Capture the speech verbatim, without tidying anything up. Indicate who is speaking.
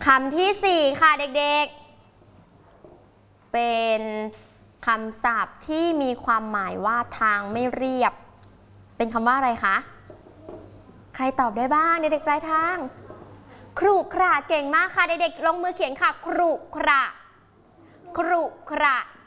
Speaker 1: ำที่สี่ค่ะเด็กๆเป็นคำศัพท์ที่มีความหมายว่าทางไม่เรียบเป็นคำว่าอะไรคะใครตอบได้บ้างเด็กๆปลายทางครุขระเก่งมากค่ะเด็กๆลงมือเขียนค่ะครุขระครุขระ